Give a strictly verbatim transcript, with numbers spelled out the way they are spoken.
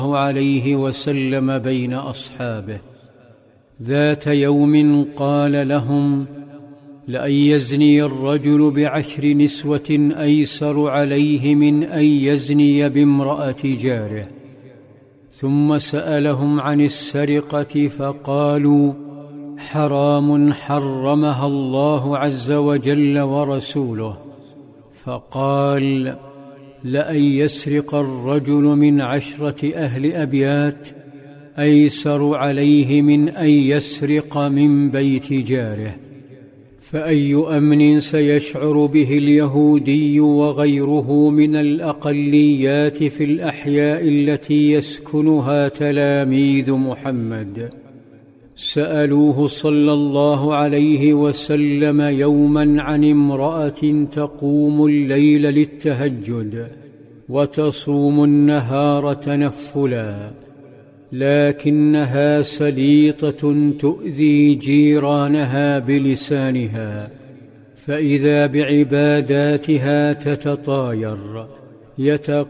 عليه وسلم بين أصحابه. ذات يوم قال لهم: لأن يزني الرجل بعشر نسوة أيسر عليه من أن يزني بامرأة جاره. ثم سألهم عن السرقة فقالوا: حرام حرمها الله عز وجل ورسوله. فقال: لأن يسرق الرجل من عشرة أهل أبيات أيسر عليه من أن يسرق من بيت جاره. فأي أمن سيشعر به اليهودي وغيره من الأقليات في الأحياء التي يسكنها تلاميذ محمد؟ سألوه صلى الله عليه وسلم يوما عن امرأة تقوم الليل للتهجد وتصوم النهار تنفلا، لكنها سليطة تؤذي جيرانها بلسانها، فإذا بعباداتها تتطاير، يتقى